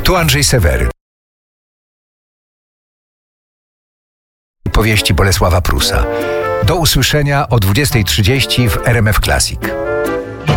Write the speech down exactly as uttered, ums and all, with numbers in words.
Tu Andrzej Sewery. Powieści Bolesława Prusa. Do usłyszenia o dwudziestej trzydzieści w R M F Classic.